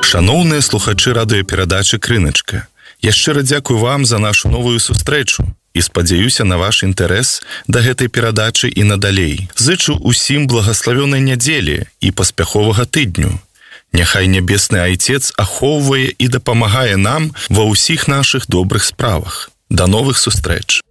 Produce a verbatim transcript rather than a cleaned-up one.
Шаноўныя слухачы радыёперадачы «Крыначка», я шчыра дзякую вам за нашу новую сустрэчу і спадзяюся на ваш інтарэс да гэтай перадачы і надалей. Зычу усім благаславёнай нядзелі і паспяховага тыдню. Няхай нябесны Айцец ахоўвае і дапамагае нам ва ўсіх нашых добрых справах. Да новых сустрэч!